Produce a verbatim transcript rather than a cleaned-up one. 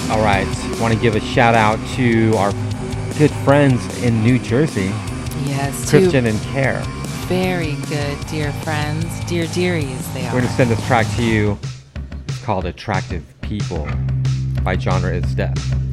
All right. Want to give a shout out to our good friends in New Jersey, Yes, two Christian and Care. very good dear friends, dear dearies they We're are. going to send this track to you. It's called Attractive People by Genre Is Death.